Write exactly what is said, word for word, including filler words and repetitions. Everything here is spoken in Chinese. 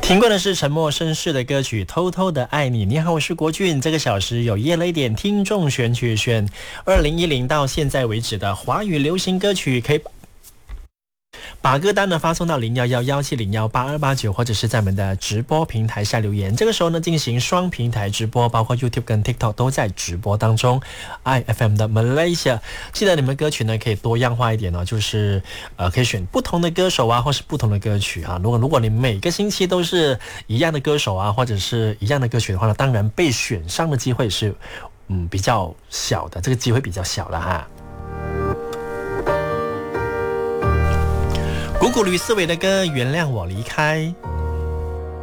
听过的是沉默绅士的歌曲《偷偷的爱你》。你好，我是国俊。这个小时有夜了一点听众选曲，选二零一零到现在为止的华语流行歌曲，可以把歌单呢发送到零一一一七零一八二八九，或者是在我们的直播平台下留言。这个时候呢，进行双平台直播，包括 YouTube 跟 TikTok 都在直播当中。I F M 的 Malaysia， 记得你们歌曲呢可以多样化一点哦，就是呃可以选不同的歌手啊，或是不同的歌曲啊。如果如果你每个星期都是一样的歌手啊，或者是一样的歌曲的话呢，当然被选上的机会是嗯比较小的，这个机会比较小了哈。古古吕思维的歌《原谅我离开》。